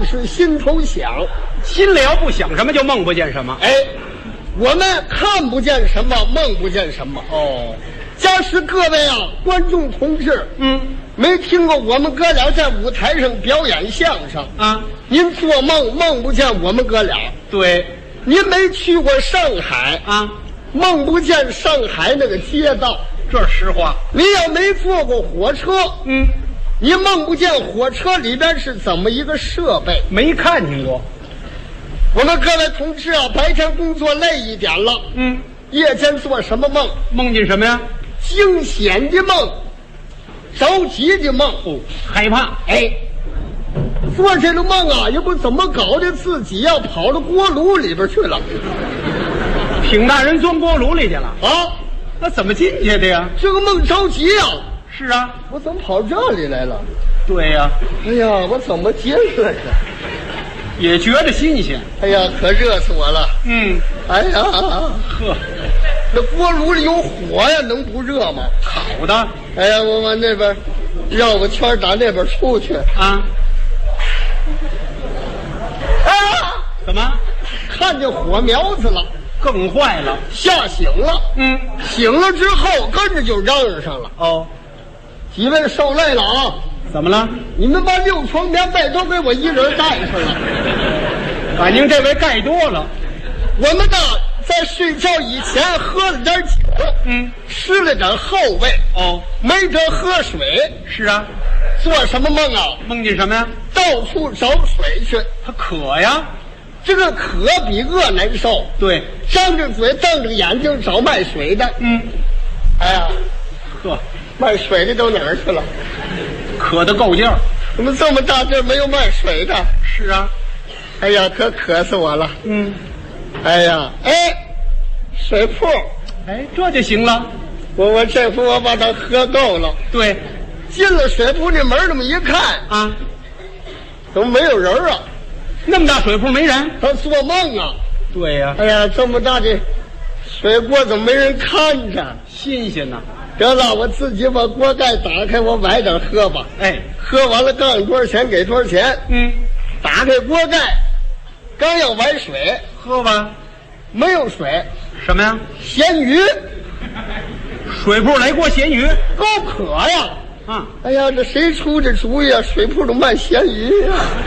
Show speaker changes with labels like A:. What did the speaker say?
A: 梦是心头想，
B: 心里要不想什么，就梦不见什么。
A: 哎，我们看不见什么，梦不见什么。
B: 哦，
A: 假使各位啊，观众同志，没听过我们哥俩在舞台上表演相声
B: 啊，
A: 您做梦梦不见我们哥俩。对，您没去过上海
B: 啊，
A: 梦不见上海那个街道，
B: 这是实话。
A: 你要没坐过火车，你梦不见火车里边是怎么一个设备，
B: 没看见过。
A: 我们各位同志啊，白天工作累一点了，夜间做什么梦？
B: 梦见什么呀？
A: 惊险的梦，着急的梦，
B: 害怕。
A: 哎，做这个梦啊，也不怎么搞的，自己呀跑到锅炉里边去了。
B: 挺大人钻锅炉里去了
A: 啊？
B: 那怎么进去的呀？
A: 这个梦着急呀。
B: 是啊，
A: 我怎么跑这里来了？
B: 对呀。
A: 哎呀，我怎么进来的？
B: 也觉得新鲜。
A: 哎呀，可热死我了。哎呀，
B: 呵，
A: 那锅炉里有火呀，能不热吗？
B: 烤的。
A: 哎呀，我往那边绕个圈，打那边出去
B: 啊。怎么？
A: 看见火苗子了，
B: 更坏了，
A: 吓醒了。醒了之后跟着就嚷嚷上了。哦，几位受累了啊！
B: 怎么了？
A: 你们把6床棉被都给我一人带上了。
B: 感情这位盖多了。
A: 我们呢，在睡觉以前喝了点酒，吃了点后味。哦，没得喝水。是啊，做什么梦啊？
B: 梦见什么呀？
A: 到处找水去。
B: 他渴呀。
A: 这个渴比饿难受。对，张着嘴瞪着眼睛找卖水的。哎呀，
B: 呵，
A: 卖水的都哪儿去了？
B: 渴得够劲儿。
A: 怎么这么大地儿没有卖水的？
B: 是啊。
A: 哎呀，可渴死我了。哎呀，水铺，
B: 这就行了。
A: 我这壶我把它喝够了。对，进了水铺那门那么一看啊，怎么没有人啊？
B: 那么大水铺没人？
A: 他做梦啊。
B: 对呀。
A: 哎呀，这么大的水锅怎么没人看着？
B: 新鲜呐。
A: 得了，我自己把锅盖打开，我崴点喝吧。喝完了告诉多少钱给多少钱。打开锅盖，刚要崴水，
B: 喝吧。
A: 没有水。
B: 什么呀？
A: 咸鱼。
B: 水铺来锅咸鱼，
A: 够渴呀！
B: 啊！
A: 哎呀，这谁出这主意啊？水铺都卖咸鱼呀！